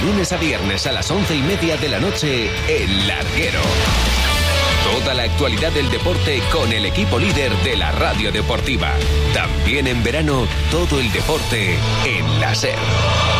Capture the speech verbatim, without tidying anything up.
lunes a viernes a las once y media de la noche, El Larguero. Toda la actualidad del deporte con el equipo líder de la radio deportiva. También en verano, todo el deporte en la SER.